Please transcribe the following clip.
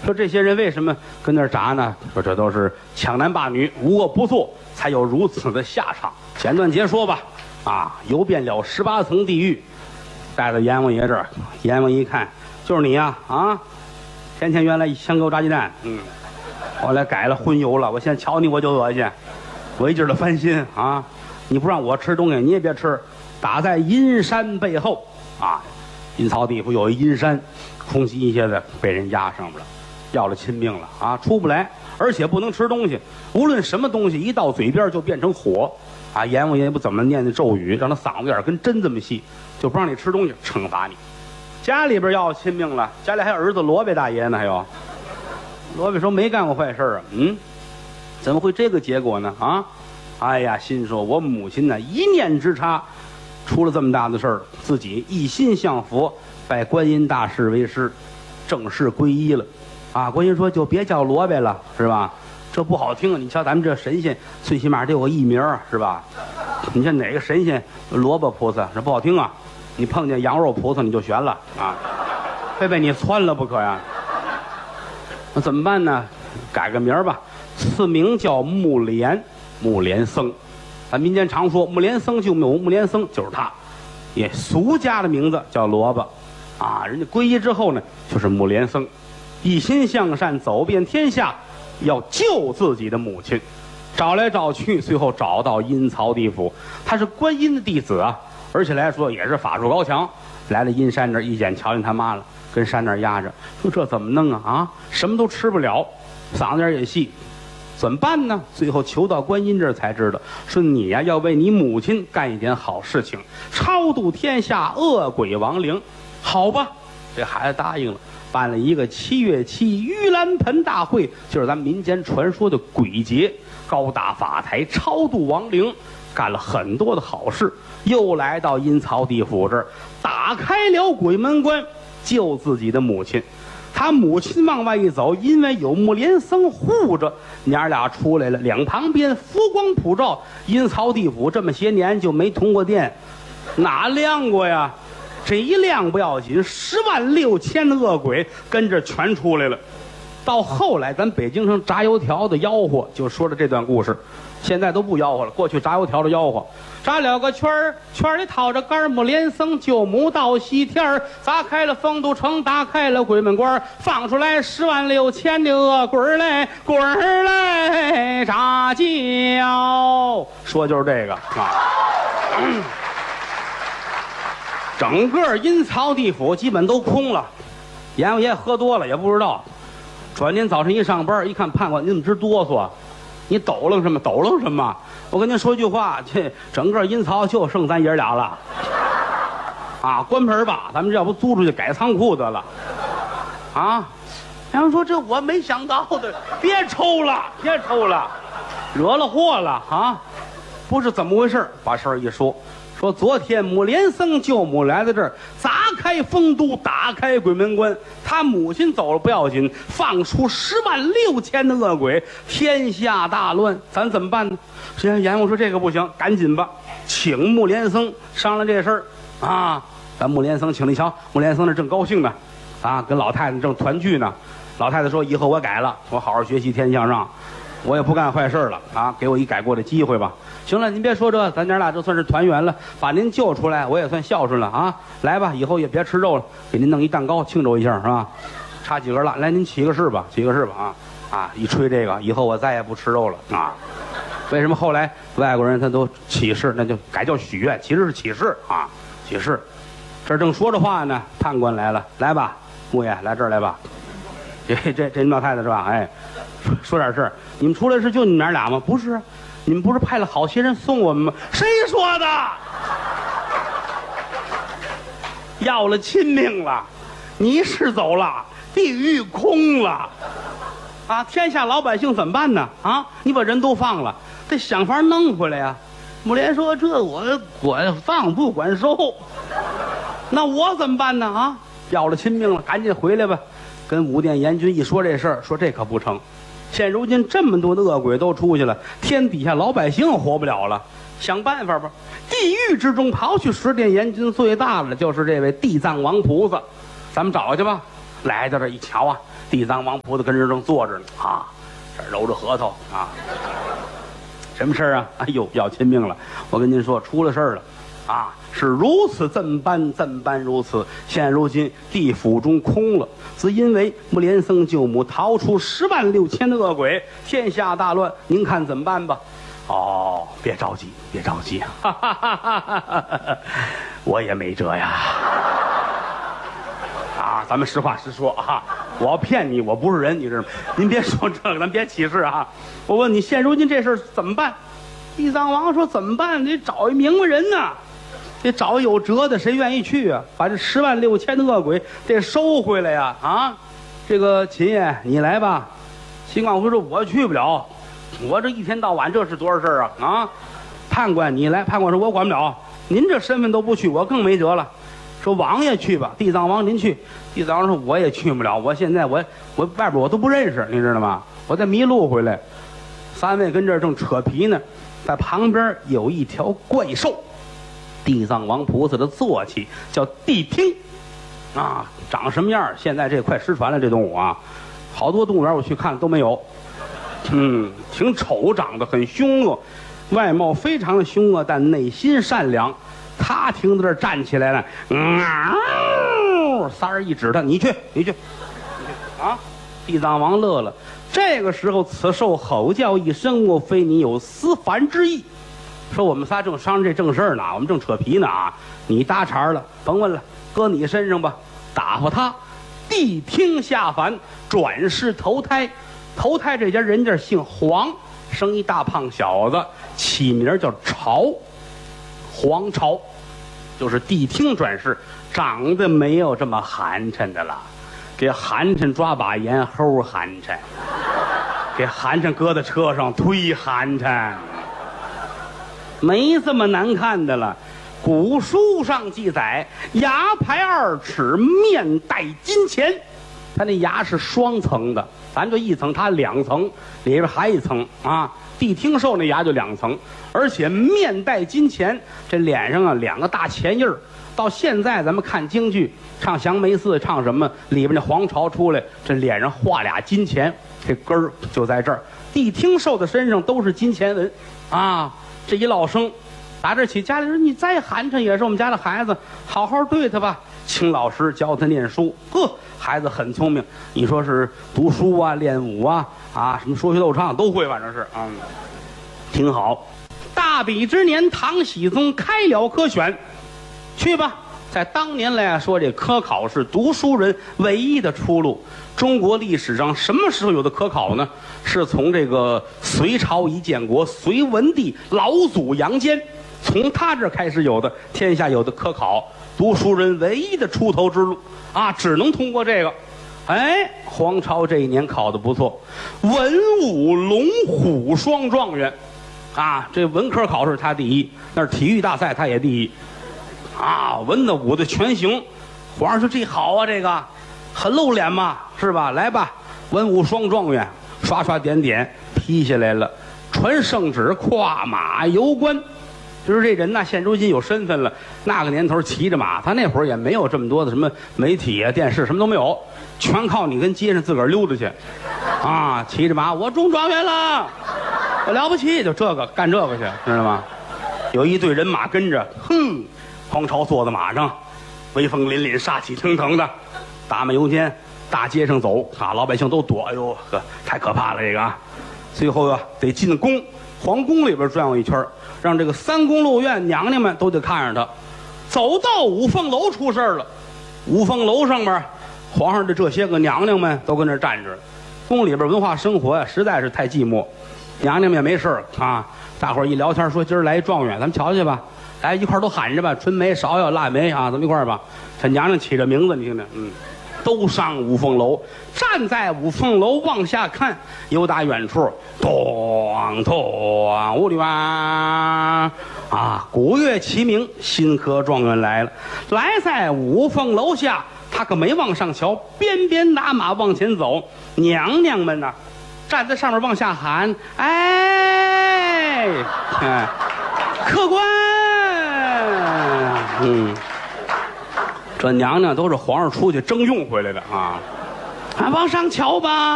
说这些人为什么跟那儿扎呢？说这都是强男霸女，无恶不作，才有如此的下场。简短截说吧，游遍了18层地狱，带到阎王爷这儿。阎王一看，就是你呀，天天原来香油炸鸡蛋，后来改了荤油了，我现在瞧你我就恶心，我一劲儿的烦心啊！你不让我吃东西，你也别吃。打在阴山背后阴曹地府有一阴山，空隙一下子被人压上了，要了亲命了出不来，而且不能吃东西，无论什么东西一到嘴边就变成火阎王爷不怎么念的咒语，让他嗓子眼跟针这么细，就不让你吃东西，惩罚你。家里边要亲命了，家里还有儿子罗贝大爷呢，还有罗贝说没干过坏事怎么会这个结果呢？哎呀，心说我母亲呢一念之差，出了这么大的事儿，自己一心向佛，拜观音大士为师，正式皈依了观音说就别叫罗贝了，是吧？这不好听，你瞧咱们这神仙最起码得有个艺名，是吧？你像哪个神仙萝卜菩萨，这不好听啊！你碰见羊肉菩萨你就悬了非被你窜了不可呀！那怎么办呢？改个名吧，赐名叫木莲，木莲僧。咱民间常说木莲僧就有木莲僧，就是他，也俗家的名字叫萝卜人家皈依之后呢，就是木莲僧，一心向善，走遍天下，要救自己的母亲。找来找去，最后找到阴曹地府，他是观音的弟子而且来说也是法术高强。来了阴山这儿一眼，瞧见他妈了，跟山那儿压着，说这怎么弄什么都吃不了，嗓子眼也细，怎么办呢？最后求到观音这儿才知道，说你呀要为你母亲干一点好事情，超度天下恶鬼亡灵。好吧，这孩子答应了，办了一个7月7盂兰盆大会，就是咱们民间传说的鬼节，高大法台超度亡灵，干了很多的好事。又来到阴曹地府这儿，打开了鬼门关，救自己的母亲。他母亲往外一走，因为有木莲僧护着，娘俩出来了，两旁边佛光普照。阴曹地府这么些年就没通过电，哪亮过呀？这一亮不要紧，106000的恶鬼跟着全出来了。到后来咱北京城炸油条的吆喝就说了这段故事，现在都不吆喝了，过去炸油条的吆喝，炸了个圈儿，圈里套着杆，木莲僧救母到西天儿，砸开了丰都城，打开了鬼门关，放出来106000的恶鬼来，鬼儿来炸椒，说就是这个整个阴曹地府基本都空了，阎王爷喝多了也不知道。转天早晨一上班，一看判官，你怎么直哆嗦？你抖楞什么？抖楞什么？我跟您说句话，这整个阴曹就剩咱爷俩了关门吧，咱们要不租出去改仓库得了然后说这我没想到的，别抽了，别抽了，惹了祸了不是怎么回事？把事儿一说。说昨天木莲僧救母来到这儿，砸开丰都，打开鬼门关，他母亲走了不要紧，放出106000的恶鬼，天下大乱，咱怎么办呢？阎王说这个不行，赶紧吧，请木莲僧商量这事儿咱木莲僧请了一瞧，木莲僧那正高兴呢跟老太太正团聚呢。老太太说以后我改了，我好好学习，天天向上，我也不干坏事了给我一改过的机会吧。行了，您别说这，咱娘俩就算是团圆了，把您救出来，我也算孝顺了来吧，以后也别吃肉了，给您弄一蛋糕庆祝一下，是吧？插几根蜡，来您起个誓吧，起个誓吧一吹这个，以后我再也不吃肉了为什么后来外国人他都起誓，那就改叫许愿，其实是起誓起誓。这正说着话呢，判官来了，来吧，木爷来这儿来吧。这老太太是吧？说点事儿，你们出来是就你们娘俩吗？不是，你们不是派了好些人送我们吗？谁说的？要了亲命了，你是走了，地狱空了天下老百姓怎么办呢？你把人都放了，得想法弄回来呀。木莲说：“这我管放不管收，那我怎么办呢？要了亲命了，赶紧回来吧。”跟武殿阎君一说这事儿，说这可不成，现如今这么多的恶鬼都出去了，天底下老百姓活不了了，想办法吧。地狱之中刨去10殿阎君，最大的就是这位地藏王菩萨，咱们找去吧。来到这一瞧地藏王菩萨跟这正坐着呢啊，这揉着核桃啊。什么事儿啊？哎呦，要亲命了！我跟您说，出了事儿了啊！是如此怎般如此。现如今地府中空了，只因为木莲僧救母逃出106000的恶鬼，天下大乱。您看怎么办吧？哦，别着急，别着急，哈哈哈哈哈哈！我也没辙呀。啊，咱们实话实说啊，我要骗你，我不是人，你知道吗？您别说这个，咱别起誓啊。我问你，现如今这事儿怎么办？地藏王说怎么办？得找一明白人呐，得找有辙的，谁愿意去啊？把这106000的恶鬼得收回来呀！啊，这个秦爷你来吧。秦广辉说我去不了，我这一天到晚这是多少事儿啊！啊，判官你来，判官说我管不了，您这身份都不去，我更没辙了。说王爷去吧，地藏王您去。地藏王说我也去不了，我现在我外边我都不认识，你知道吗？我在迷路回来。三位跟这儿正扯皮呢，在旁边有一条怪兽，地藏王菩萨的坐骑叫地听啊，长什么样？现在这快失传了，这动物啊，好多动物园我去看都没有。挺丑，长得很凶恶，外貌非常的凶恶，但内心善良。他听到这儿站起来了，三儿一指他，你去啊！地藏王乐了。这个时候，此兽吼叫一声，莫非你有思凡之意？说我们仨正商量这正事儿呢，我们正扯皮呢啊！你搭茬了，甭问了，搁你身上吧，打发他。谛听下凡，转世投胎。投胎这家人家姓黄，生一大胖小子，起名叫朝。黄朝，就是谛听转世，长得没有这么寒碜的了，给寒碜抓把盐齁寒碜，给寒碜搁在车上忒寒碜，没这么难看的了。古书上记载，牙排2尺，面带金钱。他那牙是双层的，咱就一层，他2层，里边还一层啊。谛听兽那牙就2层，而且面带金钱，这脸上啊2个大钱印儿。到现在咱们看京剧，唱降眉寺，唱什么里边那黄巢出来，这脸上画俩金钱，这根儿就在这儿。谛听兽的身上都是金钱纹啊。这一落生，打这起，家里人你再寒碜也是我们家的孩子，好好对他吧。请老师教他念书，孩子很聪明。你说是读书啊、练武啊、什么说学逗唱都会，反正是挺好。大比之年，唐僖宗开了科选，去吧。在当年来说，这科考是读书人唯一的出路。中国历史上什么时候有的科考呢？是从这个隋朝一建国，隋文帝老祖杨坚，从他这开始有的，天下有的科考。读书人唯一的出头之路啊，只能通过这个。黄巢这一年考得不错，文武龙虎双状元啊，这文科考试他第一，那是体育大赛他也第一啊，文的武的全行。皇上说这好啊，这个很露脸嘛，是吧？来吧，文武双状元，刷刷点点批下来了，传圣旨，跨马游官。就是这人呢，现如今有身份了。那个年头骑着马，他那会儿也没有这么多的什么媒体啊、电视，什么都没有，全靠你跟街上自个儿溜达去，啊，骑着马，我中状元了，我了不起，就这个干这个去，知道吗？有一队人马跟着，黄巢坐在马上，威风凛凛、杀气腾腾的，大马游间，大街上走啊，老百姓都躲，哎呦呵，太可怕了这个啊！最后啊，得进宫，皇宫里边转悠一圈，让这个三宫六院娘娘们都得看着他。走到五凤楼出事了，五凤楼上面，皇上的这些个娘娘们都跟那站着。宫里边文化生活呀，实在是太寂寞，娘娘们也没事啊。大伙儿一聊天说，今儿来状元，咱们瞧去吧，来一块都喊着吧，春梅、芍药、腊梅啊，咱们一块吧。这娘娘起这名字，你听听，都上五凤楼，站在五凤楼往下看，由打远处，咚咚，屋里哇啊，鼓乐齐鸣，新科状元来了。来在五凤楼下，他可没往上瞧，边边打马往前走，娘娘们呢，站在上面往下喊，客官，这娘娘都是皇上出去征用回来的啊， 啊，往上瞧吧。